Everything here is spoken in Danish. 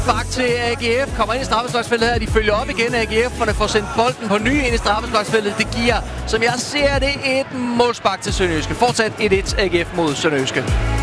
Bak til AGF, kommer ind i straffesparksfeltet her, de følger op igen. AGF'erne får sendt bolden på ny ind i straffesparksfeltet. Det giver, som jeg ser det, et målspark til Sønderjyske. Fortsat 1-1 AGF mod Sønderjyske.